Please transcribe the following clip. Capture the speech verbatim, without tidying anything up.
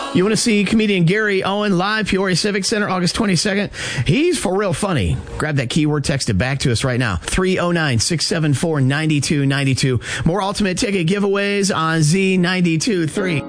You want to see comedian Gary Owen live, Peoria Civic Center, August twenty-second? He's for real funny. Grab that keyword, text it back to us right now. three oh nine, six seven four, nine two nine two. More Ultimate Ticket giveaways on Z ninety-two point three.